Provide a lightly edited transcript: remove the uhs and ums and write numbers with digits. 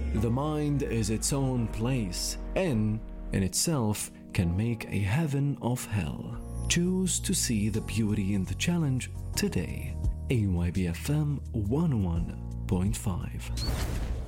The mind is its own place and, in itself, can make a heaven of hell. Choose to see the beauty in the challenge today. AYBFM 101.5.